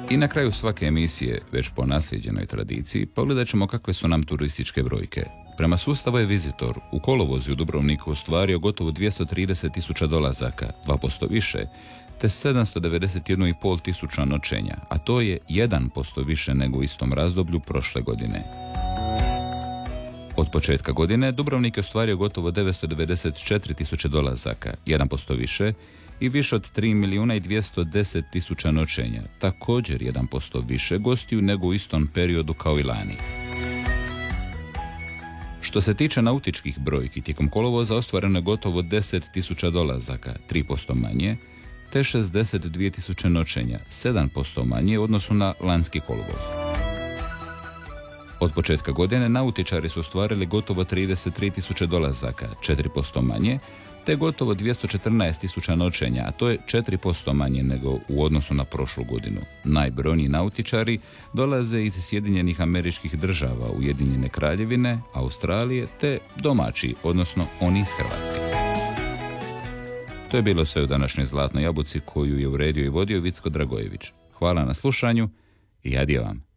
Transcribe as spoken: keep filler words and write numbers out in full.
I na kraju svake emisije, već po nasljeđenoj tradiciji, pogledat ćemo kakve su nam turističke brojke. Prema sustavu je Visitor u kolovozu u Dubrovniku ostvario gotovo dvjesto trideset tisuća dolazaka, dva posto više, te sedamsto devedeset jedan i pol tisuća noćenja, a to je jedan posto više nego u istom razdoblju prošle godine. Od početka godine Dubrovnik je ostvario gotovo devetsto devedeset četiri tisuće dolazaka, jedan posto više, i više od tri milijuna i dvjesto deset tisuća noćenja, također jedan posto više gostiju nego u istom periodu kao i lani. Što se tiče nautičkih brojki, tijekom kolovoza ostvareno je gotovo deset tisuća dolazaka, tri posto manje, te šezdeset dvije tisuće noćenja, sedam posto manje u odnosu na lanjski kolovoz. Od početka godine nautičari su ostvarili gotovo trideset tri tisuće dolazaka, četiri posto manje, te gotovo dvjesto četrnaest tisuća noćenja, a to je četiri posto manje nego u odnosu na prošlu godinu. Najbrojniji nautičari dolaze iz Sjedinjenih Američkih Država, Ujedinjene Kraljevine, Australije, te domaći, odnosno oni iz Hrvatske. To je bilo sve u današnjoj Zlatnoj jabuci koju je uredio i vodio Vicko Dragojević. Hvala na slušanju i adijo vam.